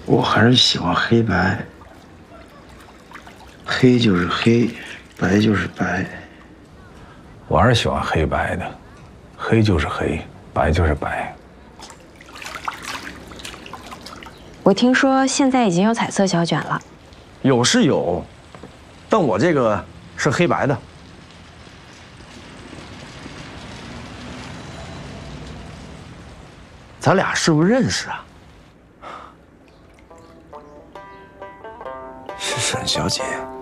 我还是喜欢黑白，黑就是黑，白就是白。 我还是喜欢黑白的，黑就是黑，白就是白。 我听说现在已经有彩色小卷了。 有是有，但我这个是黑白的。咱俩是不是认识啊？ 是沈小姐。